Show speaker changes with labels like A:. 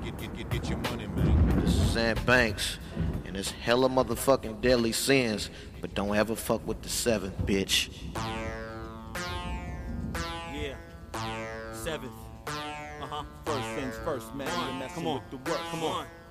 A: Get your money, man.
B: This is Sam Banks, and it's hella motherfucking deadly sins, but don't ever fuck with the 7th, bitch.
C: Yeah, 7th. First things first, man. You're messing with the work. Come on.